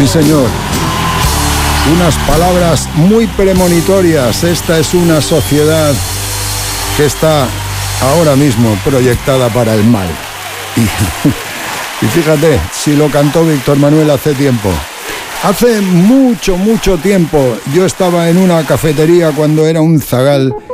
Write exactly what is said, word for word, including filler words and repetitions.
Sí, señor. Unas palabras muy premonitorias. Esta es una sociedad que está ahora mismo proyectada para el mal. Y, y fíjate, si lo cantó Víctor Manuel hace tiempo. Hace mucho, mucho tiempo yo estaba en una cafetería cuando era un zagal